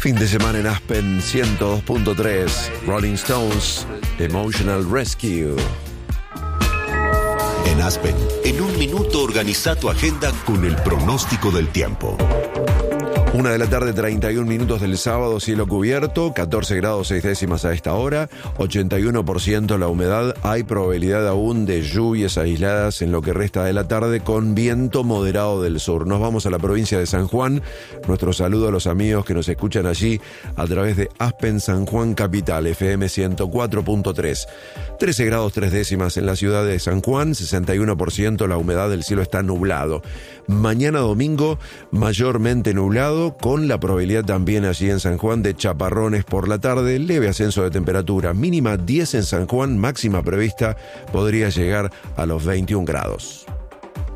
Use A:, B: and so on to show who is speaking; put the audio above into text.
A: Fin de semana en Aspen 102.3, Rolling Stones, Emotional Rescue.
B: En Aspen, en un minuto organiza tu agenda con el pronóstico del tiempo.
A: 1:31 p.m. del sábado, cielo cubierto, 14 grados 6 décimas a esta hora, 81% la humedad, hay probabilidad aún de lluvias aisladas en lo que resta de la tarde con viento moderado del sur. Nos vamos a la provincia de San Juan, nuestro saludo a los amigos que nos escuchan allí a través de Aspen San Juan Capital, FM 104.3. 13 grados 3 décimas en la ciudad de San Juan, 61% la humedad, del cielo está nublado. Mañana domingo, mayormente nublado, con la probabilidad también allí en San Juan de chaparrones por la tarde, leve ascenso de temperatura, mínima 10 en San Juan, máxima prevista podría llegar a los 21 grados.